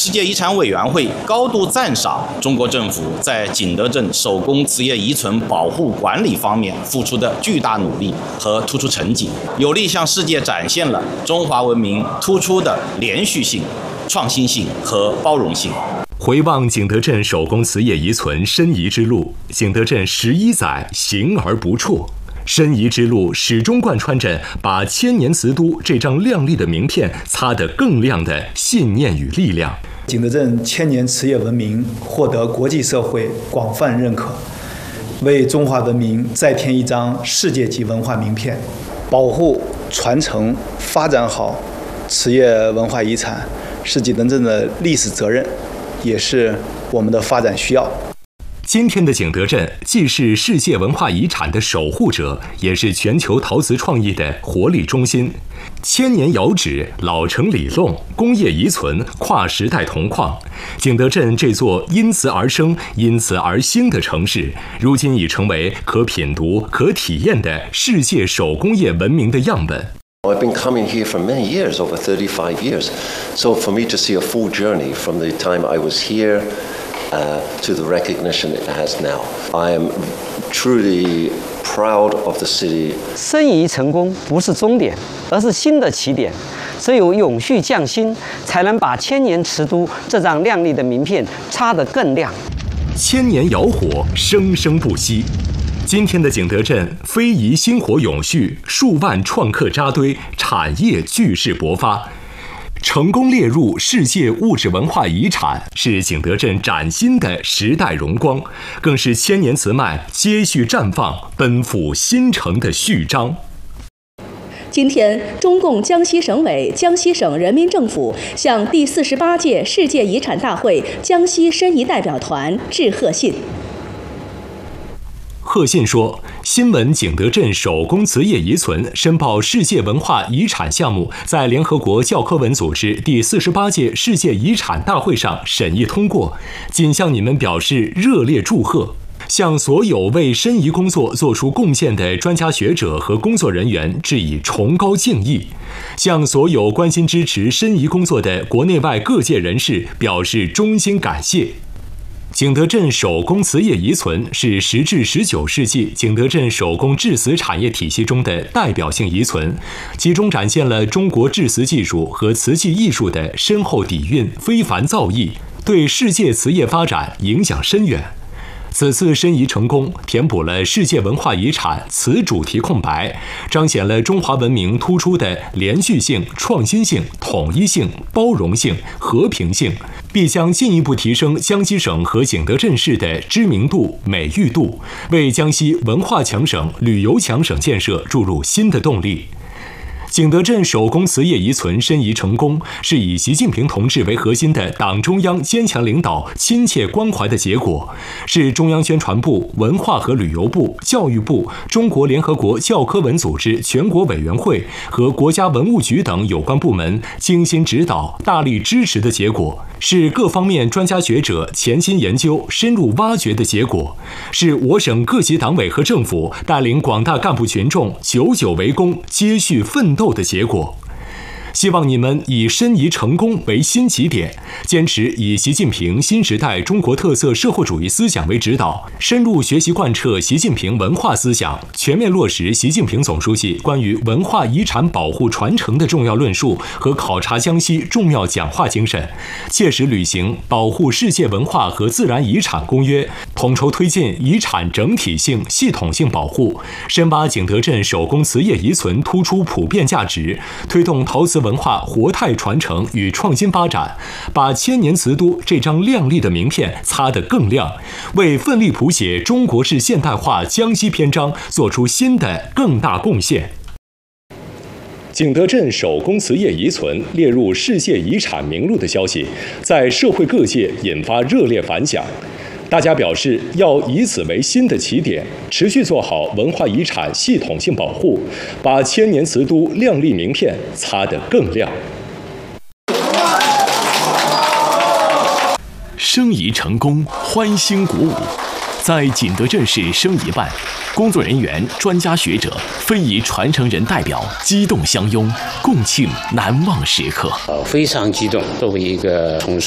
世界遗产委员会高度赞赏中国政府在景德镇手工瓷业遗存保护管理方面付出的巨大努力和突出成绩，有力向世界展现了中华文明突出的连续性、创新性和包容性。 回望景德镇手工瓷业遗存申遗之路，景德镇11载行而不辍。申遗之路始终贯穿着把千年瓷都这张亮丽的名片擦得更亮的信念与力量。 景德镇千年瓷业文明获得国际社会广泛认可，为中华文明再添一张世界级文化名片。保护、传承、发展好瓷业文化遗产是景德镇的历史责任，也是我们的发展需要。 今天的景德镇既是世界文化遗产的守护者，也是全球陶瓷创意的活力中心。千年窑址、老城里弄、工业遗存、跨时代铜矿，景德镇这座因瓷而生、因瓷而兴的城市，如今已成为可品读、可体验的世界手工业文明的样本。 I've been coming here for many years, over 35 years. So for me to see a full journey from the time I was here to the recognition it has now, I am truly proud of the city. 申遗成功不是终点，而是新的起点。只有永续匠心，才能把千年瓷都这张亮丽的名片擦得更亮。 千年窑火生生不息。今天的景德镇，非遗薪火永续，数万创客扎堆，产业巨势勃发。成功列入世界物质文化遗产，是景德镇崭新的时代荣光，更是千年瓷脉接续绽放、奔赴新城的序章。 今天，中共江西省委、江西省人民政府向第48届世界遗产大会江西申遗代表团致贺信。 贺信说，新闻景德镇手工瓷业遗存申报世界文化遗产项目在联合国教科文组织第48届世界遗产大会上审议通过，仅向你们表示热烈祝贺，向所有为申遗工作做出贡献的专家学者和工作人员致以崇高敬意，向所有关心支持申遗工作的国内外各界人士表示衷心感谢。景德镇手工瓷业遗存是10至19世纪景德镇手工制瓷产业体系中的代表性遗存，其中展现了中国制瓷技术和瓷器艺术的深厚底蕴、非凡造诣，对世界瓷业发展影响深远。此次申遗成功，填补了世界文化遗产瓷主题空白，彰显了中华文明突出的连续性、创新性、统一性、包容性、和平性，必将进一步提升江西省和景德镇市的知名度、美誉度，为江西文化强省、旅游强省建设注入新的动力。景德镇手工瓷业遗存申遗成功，是以习近平同志为核心的党中央坚强领导、亲切关怀的结果，是中央宣传部、文化和旅游部、教育部、中国联合国教科文组织全国委员会和国家文物局等有关部门精心指导、大力支持的结果，是各方面专家学者潜心研究、深入挖掘的结果，是我省各级党委和政府带领广大干部群众久久为功、接续奋斗的结果。希望你们以申遗成功为新起点，坚持以习近平新时代中国特色社会主义思想为指导，深入学习贯彻习近平文化思想，全面落实习近平总书记关于文化遗产保护传承的重要论述和考察江西重要讲话精神，切实履行保护世界文化和自然遗产公约，统筹推进遗产整体性、系统性保护，深挖景德镇手工瓷业遗存突出普遍价值，推动陶瓷文化活态传承与创新发展，把千年瓷都这张亮丽的名片擦得更亮，为奋力谱写中国式现代化江西篇章做出新的更大贡献。景德镇手工瓷业遗存列入世界遗产名录的消息，在社会各界引发热烈反响。大家表示要以此为新的起点，持续做好文化遗产系统性保护，把千年瓷都亮丽名片擦得更亮。 申遗成功，欢欣鼓舞。在景德镇市申遗办，工作人员、专家学者、非遗传承人代表激动相拥，共庆难忘时刻。 非常激动，作为一个从事